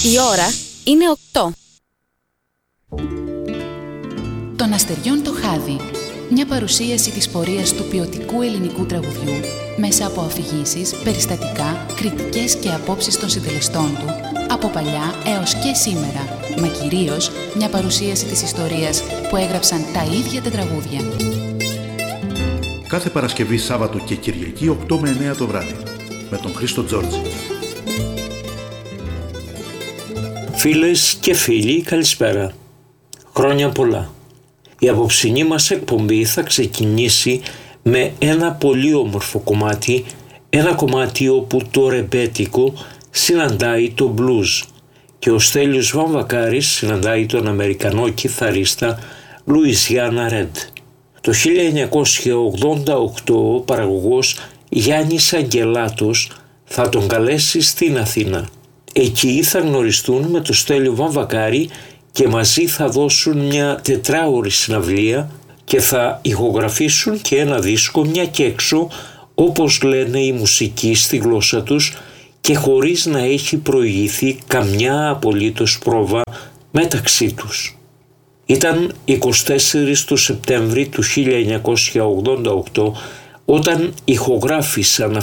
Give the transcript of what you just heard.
Η ώρα είναι 8. Των αστεριών το χάδι. Μια παρουσίαση της πορείας του ποιοτικού ελληνικού τραγουδιού μέσα από αφηγήσεις, περιστατικά, κριτικές και απόψεις των συντελεστών του από παλιά έως και σήμερα, μα κυρίως μια παρουσίαση της ιστορίας που έγραψαν τα ίδια τα τραγούδια. Κάθε Παρασκευή, Σάββατο και Κυριακή 8 με 9 το βράδυ με τον Χρήστο Τζόρτζη. Φίλες και φίλοι, καλησπέρα. Χρόνια πολλά. Η απόψινή μας εκπομπή θα ξεκινήσει με ένα πολύ όμορφο κομμάτι, ένα κομμάτι όπου το ρεμπέτικο συναντάει το μπλουζ και ο Στέλιος Βαμβακάρης συναντάει τον Αμερικανό κιθαρίστα Λουιζιάννα Ρεντ. Το 1988 ο παραγωγός Γιάννης Αγγελάτος θα τον καλέσει στην Αθήνα. Εκεί θα γνωριστούν με τον Στέλιο Βαμβακάρη και μαζί θα δώσουν μια 4ωρη συναυλία και θα ηχογραφήσουν και ένα δίσκο, μια και έξω, όπως λένε οι μουσικοί στη γλώσσα τους, και χωρίς να έχει προηγηθεί καμιά απολύτως πρόβα μεταξύ τους. Ήταν 24 του Σεπτέμβρη του 1988 όταν ηχογράφησαν